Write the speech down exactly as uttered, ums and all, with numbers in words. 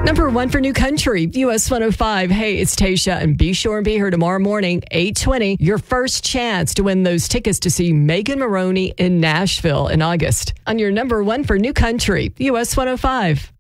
Number one for New Country, U S one oh five. Hey, it's Tasha, and be sure and be here tomorrow morning, eight twenty. Your first chance to win those tickets to see Megan Maroney in Nashville in August on your number one for New Country, U S one oh five.